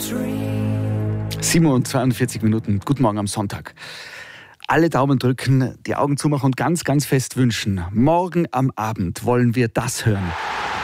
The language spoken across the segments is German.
7:42. Guten Morgen am Sonntag. Alle Daumen drücken, die Augen zumachen und ganz, ganz fest wünschen. Morgen am Abend wollen wir das hören.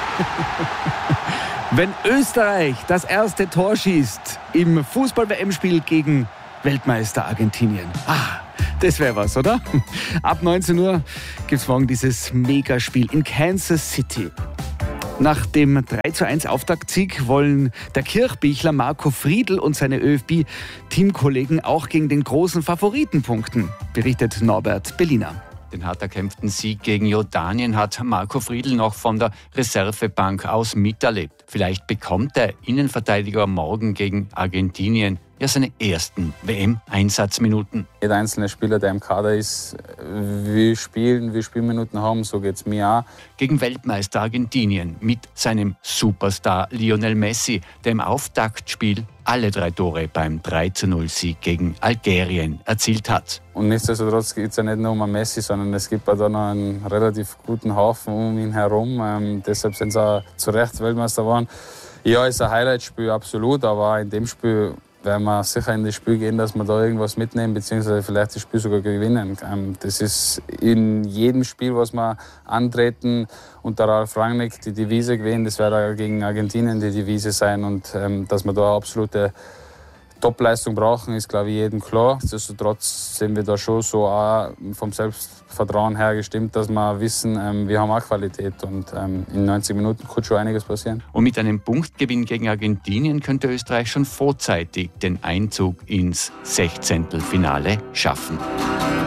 Wenn Österreich das erste Tor schießt im Fußball-WM-Spiel gegen Weltmeister Argentinien. Das wäre was, oder? Ab 19 Uhr gibt es morgen dieses Megaspiel in Kansas City. Nach dem 3:1 Auftaktsieg wollen der Kirchbichler Marco Friedl und seine ÖFB-Teamkollegen auch gegen den großen Favoriten punkten, berichtet Norbert Belliner. Den hart erkämpften Sieg gegen Jordanien hat Marco Friedl noch von der Reservebank aus miterlebt. Vielleicht bekommt der Innenverteidiger morgen gegen Argentinien ja seine ersten WM-Einsatzminuten. Jeder einzelne Spieler, der im Kader ist, will spielen, will Spielminuten haben, so geht es mir auch. Gegen Weltmeister Argentinien mit seinem Superstar Lionel Messi, der im Auftaktspiel alle 3 Tore beim 3:0-Sieg gegen Algerien erzielt hat. Und nichtsdestotrotz geht es ja nicht nur um Messi, sondern es gibt auch da noch einen relativ guten Haufen um ihn herum. Deshalb sind sie auch zu Recht Weltmeister geworden. Ja, ist ein Highlight-Spiel, absolut, aber auch in dem Spiel werden wir sicher in das Spiel gehen, dass wir da irgendwas mitnehmen, beziehungsweise vielleicht das Spiel sogar gewinnen. Das ist in jedem Spiel, was wir antreten, unter Ralf Rangnick die Devise gewesen. Das wird auch gegen Argentinien die Devise sein. Und dass wir da eine absolute Topleistung brauchen, ist, glaube ich, jedem klar. Nichtsdestotrotz sind wir da schon so auch vom Selbstvertrauen her gestimmt, dass wir wissen, wir haben auch Qualität und in 90 Minuten kann schon einiges passieren. Und mit einem Punktgewinn gegen Argentinien könnte Österreich schon vorzeitig den Einzug ins 16. Finale schaffen.